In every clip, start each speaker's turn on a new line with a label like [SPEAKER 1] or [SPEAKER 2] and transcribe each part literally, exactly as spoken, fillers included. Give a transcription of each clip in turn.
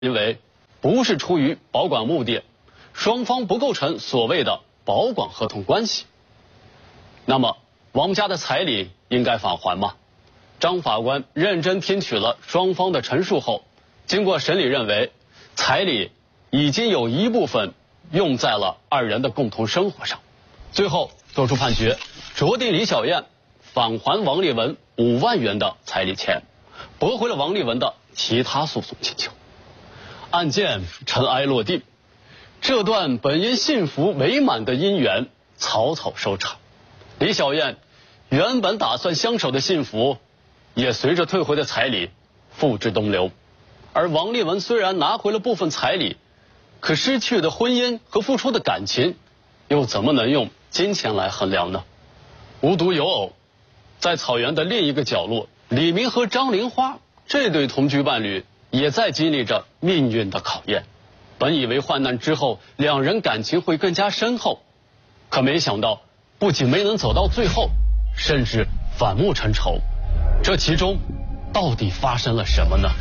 [SPEAKER 1] 因为不是出于保管目的，双方不构成所谓的保管合同关系。那么王家的彩礼应该返还吗？张法官认真听取了双方的陈述后，经过审理认为，彩礼已经有一部分用在了二人的共同生活上，最后作出判决，酌定李小燕返还王丽文五万元的彩礼钱，驳回了王丽文的其他诉讼请求。案件尘埃落定，这段本应幸福美满的姻缘草草收场。李小燕原本打算相守的幸福，也随着退回的彩礼付之东流。而王丽文虽然拿回了部分彩礼，可失去的婚姻和付出的感情，又怎么能用金钱来衡量呢？无独有偶，在草原的另一个角落，李明和张玲花这对同居伴侣也在经历着命运的考验。本以为患难之后两人感情会更加深厚，可没想到不仅没能走到最后，甚至反目成仇。这其中到底发生了什么呢？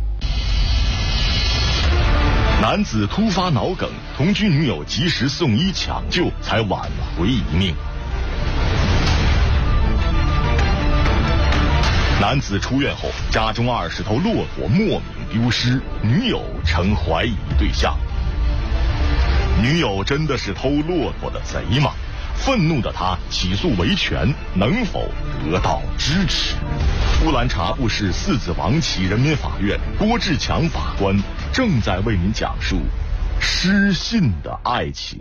[SPEAKER 2] 男子突发脑梗，同居女友及时送医抢救，才挽回一命。男子出院后，家中二十头骆驼莫名丢失，女友成怀疑对象。女友真的是偷骆驼的贼吗？愤怒的他起诉维权，能否得到支持？乌兰察布市四子王旗人民法院郭志强法官正在为您讲述失信的爱情。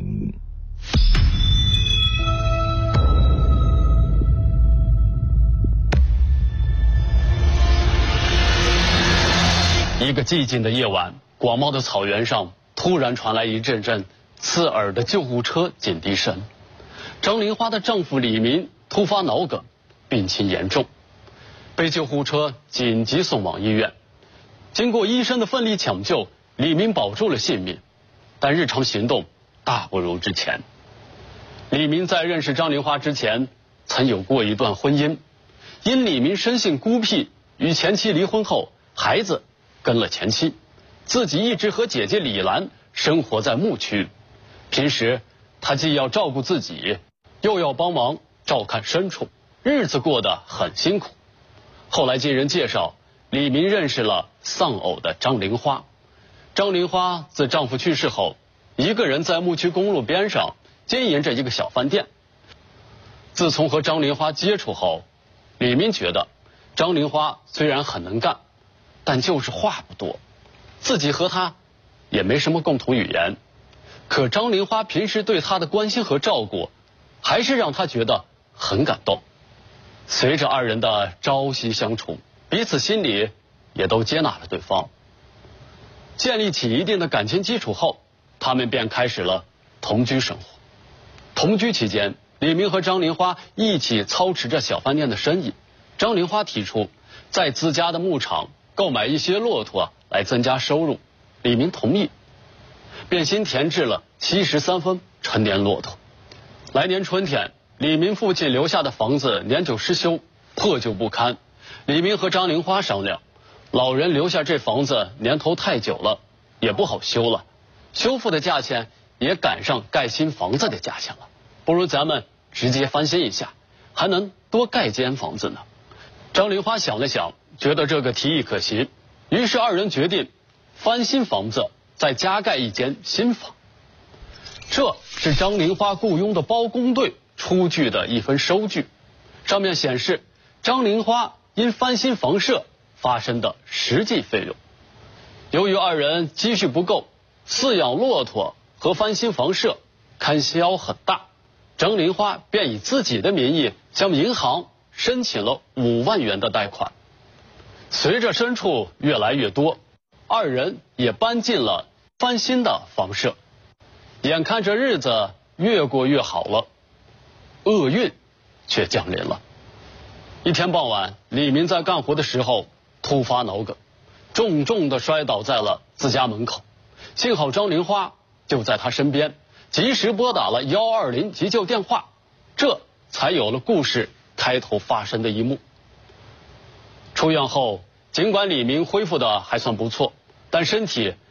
[SPEAKER 1] 一个寂静的夜晚，广袤的草原上突然传来一阵阵刺耳的救护车警笛声。张玲花的丈夫李明突发脑梗，病情严重，被救护车紧急送往医院。经过医生的奋力抢救，李明保住了性命，但日常行动大不如之前。李明在认识张玲花之前曾有过一段婚姻，因李明生性孤僻，与前妻离婚后，孩子跟了前妻，自己一直和姐姐李兰生活在牧区。平时他既要照顾自己，又要帮忙照看牲畜，日子过得很辛苦。后来经人介绍，李明认识了丧偶的张玲花。张玲花自丈夫去世后，一个人在牧区公路边上经营着一个小饭店。自从和张玲花接触后，李明觉得张玲花虽然很能干，但就是话不多，自己和她也没什么共同语言。可张玲花平时对他的关心和照顾，还是让他觉得很感动。随着二人的朝夕相处，彼此心里也都接纳了对方。建立起一定的感情基础后，他们便开始了同居生活。同居期间，李明和张玲花一起操持着小饭店的生意。张玲花提出在自家的牧场购买一些骆驼来增加收入，李明同意，便新填制了七十三分成年骆驼。来年春天，李明父亲留下的房子年久失修，破旧不堪。李明和张玲花商量，老人留下这房子年头太久了，也不好修了，修复的价钱也赶上盖新房子的价钱了，不如咱们直接翻新一下，还能多盖间房子呢。张玲花想了想，觉得这个提议可行，于是二人决定翻新房子，再加盖一间新房。这是张玲花雇佣的包工队出具的一份收据，上面显示张玲花因翻新房舍发生的实际费用。由于二人积蓄不够，饲养骆驼和翻新房舍开销很大，张玲花便以自己的名义向银行申请了五万元的贷款。随着牲畜越来越多，二人也搬进了翻新的房舍。眼看着日子越过越好了，厄运却降临了。一天傍晚，李明在干活的时候突发脑梗，重重地摔倒在了自家门口。幸好张玲花就在他身边，及时拨打了一二零急救电话，这才有了故事开头发生的一幕。出院后，尽管李明恢复的还算不错，但身体